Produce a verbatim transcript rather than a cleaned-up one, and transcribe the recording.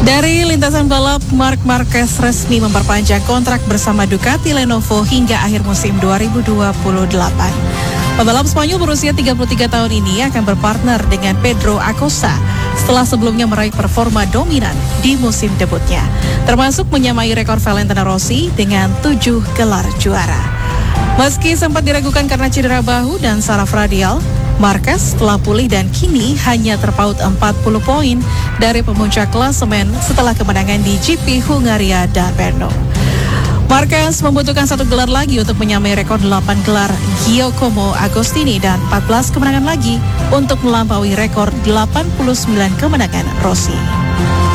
Dari lintasan balap, Marc Marquez resmi memperpanjang kontrak bersama Ducati Lenovo hingga akhir musim dua ribu dua puluh delapan. Pembalap Spanyol berusia tiga puluh tiga tahun ini akan berpartner dengan Pedro Acosta setelah sebelumnya meraih performa dominan di musim debutnya, termasuk menyamai rekor Valentino Rossi dengan tujuh gelar juara. Meski sempat diragukan karena cedera bahu dan saraf radial, Marquez telah pulih dan kini hanya terpaut empat puluh poin dari pemuncak klasemen setelah kemenangan di G P Hungaria dan Brno. Marquez membutuhkan satu gelar lagi untuk menyamai rekor delapan gelar Giacomo Agostini dan empat belas kemenangan lagi untuk melampaui rekor delapan puluh sembilan kemenangan Rossi.